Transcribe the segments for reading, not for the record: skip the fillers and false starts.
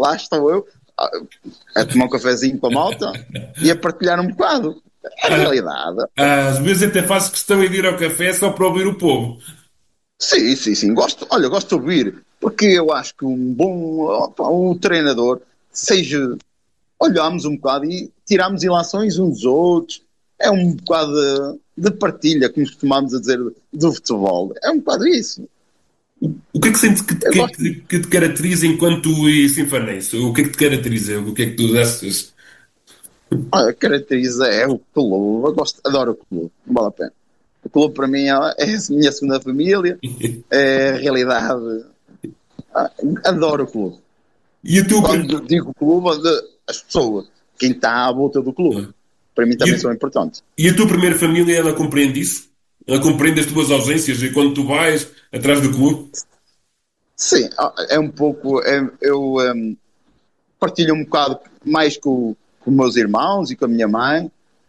lá estou eu a tomar um cafezinho com a malta e a partilhar um bocado. É a Ah, realidade. às vezes até faço questão de ir ao café só para ouvir o povo. Sim, sim, sim. Gosto de ouvir, porque eu acho que um bom um treinador, seja, olhamos um bocado e tiramos ilações uns dos outros. É um bocado de partilha, como costumamos a dizer, do futebol. É um bocado isso. O que é que sentes que, Eu gosto. que te caracteriza enquanto sinfanense? O que é que te caracteriza? O que é que tu achas? A caracteriza é o clube. Adoro o clube. Não vale a pena. O clube para mim é a minha segunda família, é a realidade. Ah, adoro o clube. E a tua, Quando digo clube, as pessoas, quem está à volta do clube, para mim e, também são importantes. e a tua primeira família, ela compreende isso? Ela compreende as tuas ausências e quando tu vais atrás do clube? Sim, é um pouco. Eu partilho um bocado mais com os meus irmãos e com a minha mãe,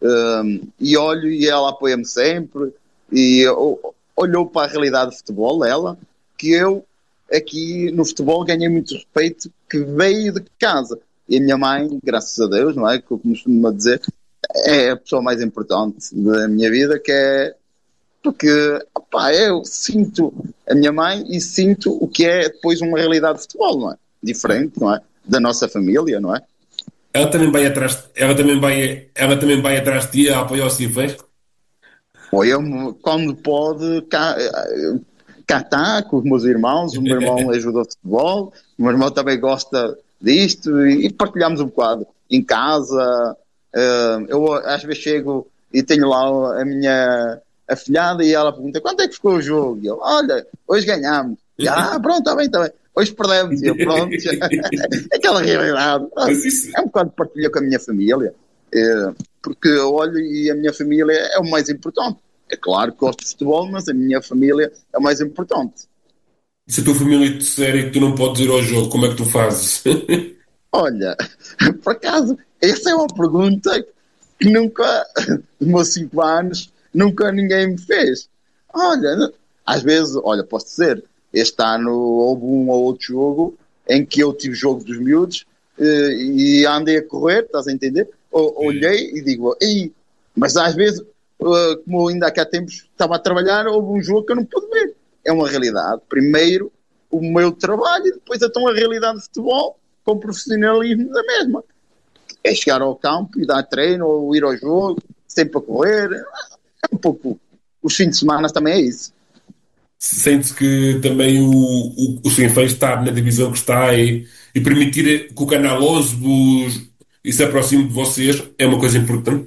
e olho e ela apoia-me sempre. E olhou para a realidade do futebol, ela, que eu aqui no futebol ganhei muito respeito que veio de casa. E a minha mãe, graças a Deus, não é? Como costuma dizer, é a pessoa mais importante da minha vida, que é porque opá, eu sinto a minha mãe e sinto o que é depois uma realidade de futebol, não é? Diferente, não é? Da nossa família, não é? Ela também vai atrás, ela também vai atrás de ti a apoiar os cifés? Ou eu, quando pode, cá está, com os meus irmãos, o meu irmão ajuda o futebol, o meu irmão também gosta disto e partilhamos um bocado em casa. Eu às vezes chego e tenho lá a minha afilhada e ela pergunta quanto é que ficou o jogo? E eu, olha, hoje ganhámos. E ela, pronto, está bem, está bem. Hoje perdemos. E eu, pronto, aquela realidade. Mas isso, É um bocado de partilha com a minha família, porque eu olho e a minha família é o mais importante. É claro que gosto de futebol, mas a minha família é o mais importante. se a tua família te disser que tu não podes ir ao jogo, como é que tu fazes? Olha, por acaso, essa é uma pergunta que nunca, nos meus 5 anos, nunca ninguém me fez. Olha, às vezes, olha, posso dizer, este ano houve um ou outro jogo em que eu tive jogo dos miúdos e andei a correr, estás a entender? Olhei e digo, ei, mas às vezes, como ainda há tempos estava a trabalhar, houve um jogo que eu não pude ver. É uma realidade. Primeiro o meu trabalho e depois então a realidade de futebol com o profissionalismo da mesma. É chegar ao campo e dar treino ou ir ao jogo, sempre a correr. É um pouco. Os fins de semana também é isso. Sente-se que também o Sinfãs estar na divisão que está e permitir que o Canal 11 e se aproxime de vocês é uma coisa importante.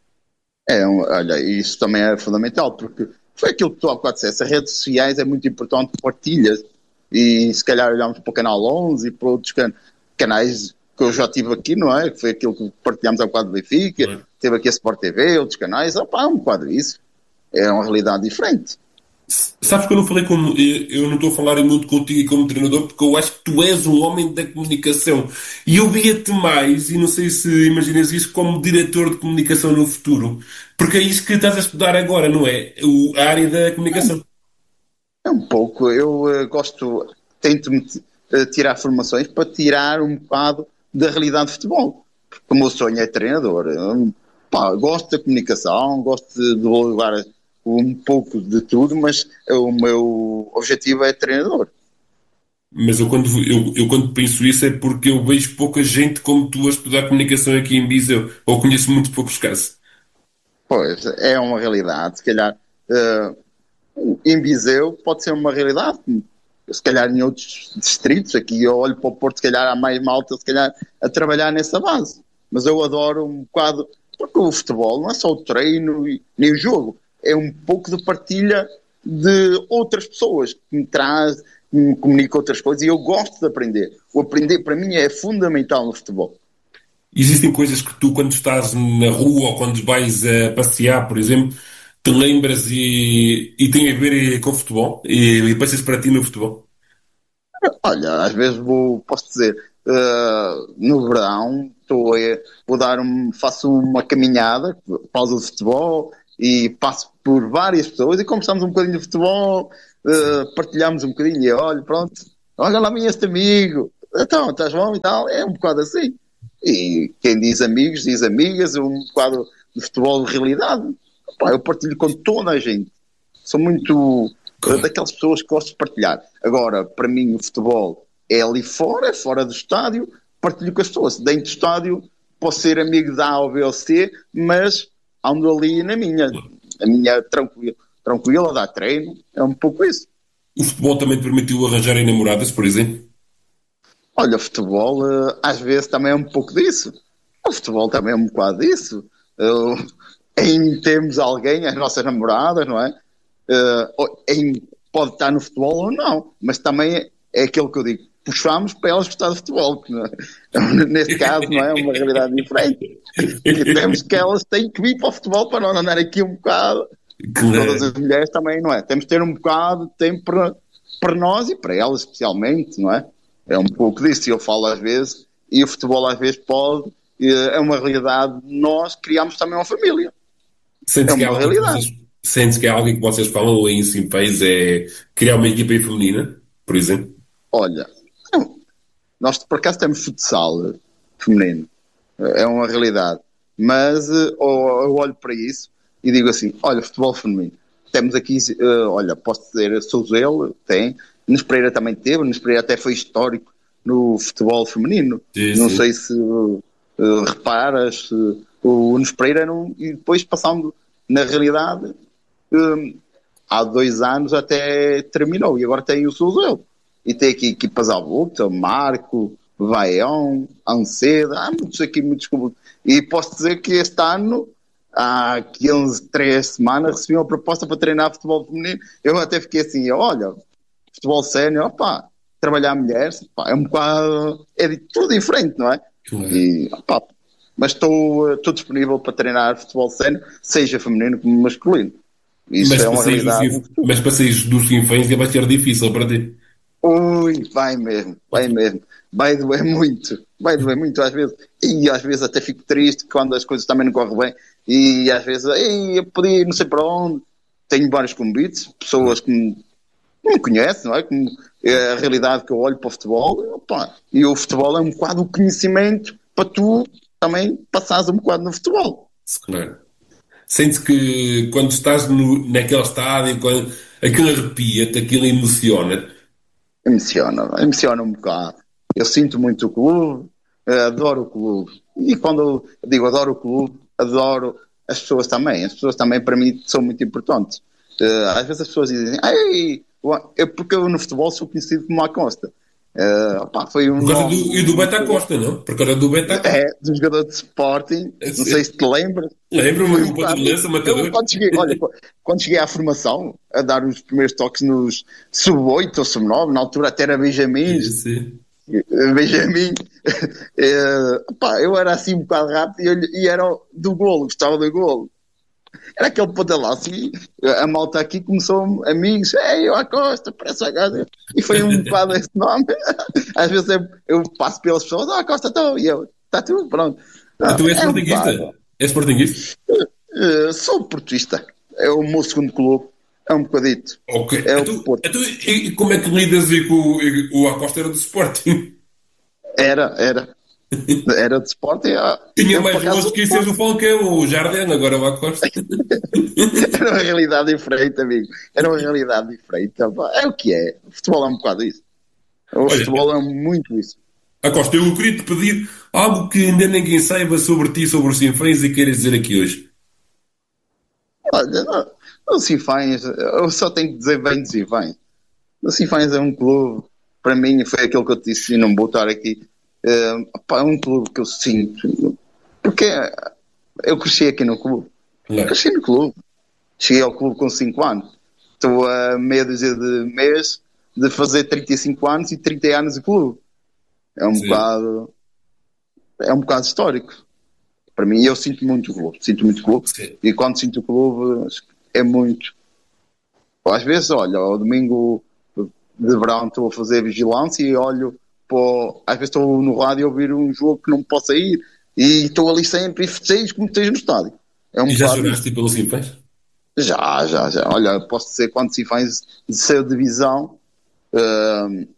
Olha, isso também é fundamental, porque foi aquilo que tu há bocado disseste, as redes sociais é muito importante, partilhas, e se calhar olhamos para o canal 11 e para outros canais que eu já tive aqui, não é? Que foi aquilo que partilhamos há bocado do Benfica, Não é? teve aqui a Sport TV, outros canais, opá, é um bocado isso. É uma realidade diferente. Sabes que eu não falei como. Eu não estou a falar muito contigo como treinador porque eu acho que tu és um homem da comunicação. E eu via-te mais, e não sei se imaginas isso, como diretor de comunicação no futuro. Porque é isso que estás a estudar agora, não é? A área da comunicação. É um pouco, eu tento-me tirar formações para tirar um bocado da realidade de futebol. Porque o meu sonho é treinador. Pá, gosto da comunicação, gosto de levar um pouco de tudo, mas o meu objetivo é treinador. Mas eu quando penso isso é porque eu vejo pouca gente como tu a estudar comunicação aqui em Viseu. Ou conheço muito poucos casos. Pois, é uma realidade. Se calhar eh, em Viseu pode ser uma realidade, se calhar em outros distritos, aqui eu olho para o Porto, se calhar há mais malta, se calhar a trabalhar nessa base. Mas eu adoro um bocado, porque o futebol não é só o treino e nem o jogo, é um pouco de partilha de outras pessoas que me traz, que me comunica outras coisas e eu gosto de aprender. O aprender para mim é fundamental no futebol. Existem coisas que tu, quando estás na rua ou quando vais a passear, por exemplo, te lembras e tem a ver com futebol e pensas para ti no futebol. Olha, às vezes posso dizer, no verão faço uma caminhada, pausa de futebol e passo por várias pessoas e conversamos um bocadinho de futebol, Sim. partilhamos um bocadinho e olha, pronto, olha lá vem este amigo. então, estás bom e tal, é um bocado assim. E quem diz amigos, diz amigas, é um bocado de futebol de realidade. Pá, eu partilho com toda a gente. Sou muito Claro. daquelas pessoas que gosto de partilhar. Agora, para mim, o futebol é ali fora, é fora do estádio, partilho com as pessoas. Dentro do estádio, posso ser amigo da A ou B ou C, mas ando ali na minha. A minha tranquila, dá treino, é um pouco isso. O futebol também te permitiu arranjarem namoradas, por exemplo? Olha, o futebol às vezes também é um pouco disso. O futebol também é um bocado disso. Eu, em termos alguém, as nossas namoradas, não é? Pode estar no futebol ou não, mas também é aquilo que eu digo. Puxamos para elas gostar de futebol, que não é? Neste caso não é uma realidade diferente. E temos que elas têm que vir para o futebol para não andar aqui um bocado. Todas Claro. as mulheres também, não é? Temos de ter um bocado de tempo para nós e para elas especialmente, não é? É um pouco disso, eu falo às vezes, e o futebol às vezes pode, é uma realidade, nós criamos também uma família, é Sentes que é uma algo que realidade. vocês, sentes que é algo que vocês falam em Sinfãs é criar uma equipa feminina, por exemplo? Olha, nós por acaso temos futsal feminino, é uma realidade, mas eu olho para isso e digo assim, olha, futebol feminino, temos aqui, olha, posso dizer, Souzelo tem, Nunes Pereira também teve, Nunes Pereira até foi histórico no futebol feminino, Sim, não sim. sei se reparas, o Nunes Pereira era e depois passando na realidade, um, há 2 anos até terminou, e agora tem o Souzelo. E tem aqui equipas à volta, Marco, Vaião, Anceda, há muitos aqui, muitos clubes. E posso dizer que este ano, há 15, 3 semanas, recebi uma proposta para treinar futebol feminino. Eu até fiquei assim, olha, futebol sénior, opá, trabalhar mulheres, opá, é um bocado, é tudo diferente, não é? Claro. E, opá, mas estou disponível para treinar futebol sénior, seja feminino como masculino. Isso é uma realidade. Mas para sair do Sinfãs vai ser difícil para ti. Ui, vai mesmo, vai mesmo. Vai doer muito às vezes. E às vezes até fico triste quando as coisas também não correm bem. E às vezes, ei, eu podia ir não sei para onde. Tenho vários convites, pessoas que me conhecem, não é? Como é a realidade que eu olho para o futebol. E, opa, e o futebol é um bocado o conhecimento para tu também passares um bocado no futebol. Claro. Sentes que quando estás naquele estádio, quando, aquilo arrepia-te, aquilo emociona-te. Emociona um bocado. Eu sinto muito o clube, adoro o clube. E quando eu digo adoro o clube, adoro as pessoas também. As pessoas também, para mim, são muito importantes. Às vezes as pessoas dizem, ei, porque eu no futebol sou conhecido como Acosta. Pá, foi um Por causa nome e do muito Beta Costa, não? Por causa do Beta Costa. do jogador de Sporting, não sei se te lembras. Lembro-me, Foi um um ponto de bocado isso. lança, Eu, matador. quando cheguei, olha, quando cheguei à formação, a dar os primeiros toques nos sub-8 ou sub-9, na altura até era Sim, Benjamins, sim. Benjamin, pá, eu era assim um bocado rápido e era do golo, gostava do golo. Era aquele ponta lá, assim, a malta aqui começou amigos, ei, eu Acosta, parece a gaja. E foi um bocado esse nome. Às vezes eu passo pelas pessoas, Acosta, estou, e eu, está tudo, pronto. Tu és É um sportinguista? bocado. És sportinguista? Sou portista, é o meu segundo clube, é um bocadito, Ok. é o Porto. E como é que lidas aí com o Acosta era do Sporting? Era de Sporting, Tinha eu por mais acaso gosto sou de que isso seja o Sporting. Falcão ou o Jardel, agora o Acosta. Era uma realidade diferente, amigo. Era uma realidade diferente. É o que é. O futebol é um bocado isso. O Olha, futebol é muito isso. Acosta, eu queria te pedir algo que ainda ninguém saiba sobre ti, sobre os Sinfãs e queiras dizer aqui hoje. Olha, o Sinfãs, eu só tenho que dizer bem de Sinfãs. O Sinfãs é um clube, para mim, foi aquilo que eu te disse e não vou estar aqui. Pá, é um clube que eu sinto. Porque eu cresci aqui no clube. Claro. Cresci no clube. Cheguei ao clube com 5 anos. Estou a meia dúzia de mês de fazer 35 anos e 30 anos de clube. É um Sim. bocado, é um bocado histórico. Para mim, eu sinto muito o clube. Sinto muito o clube. Sim. E quando sinto o clube, é muito. Às vezes, olha, ao domingo de verão estou a fazer vigilância e olho às vezes estou no rádio a ouvir um jogo que não posso ir e estou ali sempre e festejo como esteja no estádio. É um E já bocado isso. choraste pelos Sinfãs? Já. Olha, posso dizer quando se faz de ser divisão,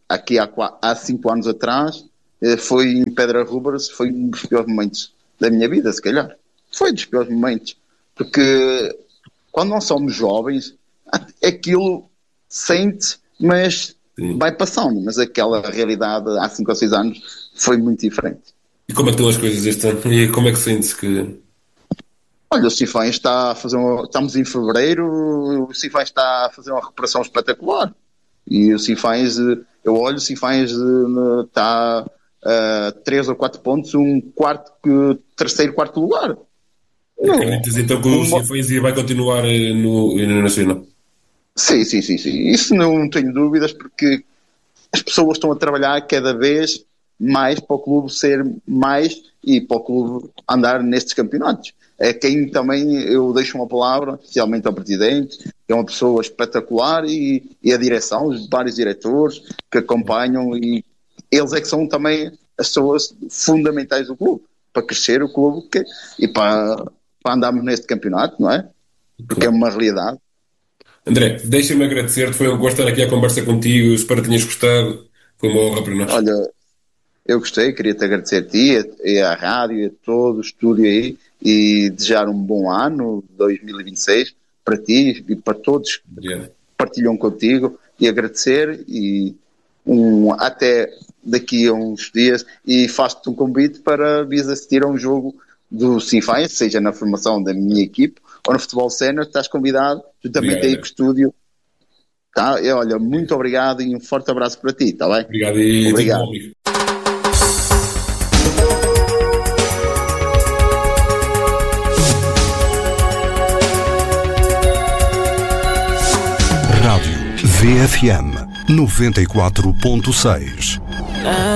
aqui há 5 anos atrás, foi em Pedra Rubras, foi um dos piores momentos da minha vida, se calhar. Foi dos piores momentos. Porque quando nós somos jovens, aquilo sente, mas vai passando. Mas aquela realidade há 5 ou 6 anos foi muito diferente. E como é que estão as coisas este ano? E como é que sentes que... Olha, o Sinfãs está a fazer estamos em fevereiro, o Sinfãs está a fazer uma recuperação espetacular. E o Sinfãs, eu olho, o Sinfãs está a 3 ou 4 pontos, terceiro, quarto lugar. Acreditas então que o Sinfãs vai continuar no Nacional? Sim. Isso não tenho dúvidas, porque as pessoas estão a trabalhar cada vez mais para o clube ser mais e para o clube andar nestes campeonatos. É quem também eu deixo uma palavra, especialmente ao presidente, que é uma pessoa espetacular, e a direção, os vários diretores que acompanham, e eles é que são também as pessoas fundamentais do clube, para crescer o clube e para andarmos neste campeonato, não é? Porque é uma realidade. André, deixa-me agradecer-te, foi um gosto estar aqui à conversa contigo, espero que tenhas gostado, foi uma honra para nós. Olha, eu gostei, queria-te agradecer a ti, e à rádio, e a todo o estúdio aí, e desejar um bom ano 2026 para ti e para todos que partilham contigo, e agradecer, e até daqui a uns dias, e faço-te um convite para vires assistir a um jogo do Sinfãs, seja na formação da minha equipe ou no futebol sénior. Estás convidado, juntamente aí com o estúdio. Tá? Olha, muito obrigado e um forte abraço para ti, está bem? Obrigado e obrigado. Tudo bom, amigo. Rádio VFM 94.6.